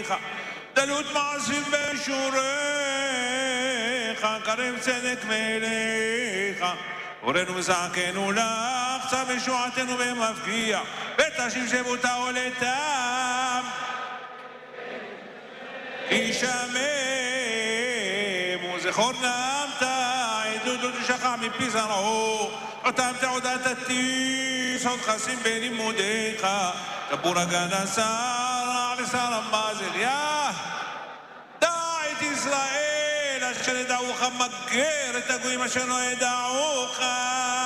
לימודיך, דלות מעשים בשוריך, קרב צדק מאליך, הורנו וזעקנו לך, צו ישועתנו במפגיע, ותשיב שבות העולתם, כי שמם וזכור נעמת, עדות ושכח מפי זרעו, אותם תעודת עתיס, עוד חסים בלימודיך, כבור הגנשר, לשר המזל, דע את ישראל, אשר ידעוך מגר, את הגויים אשר לא ידעוך,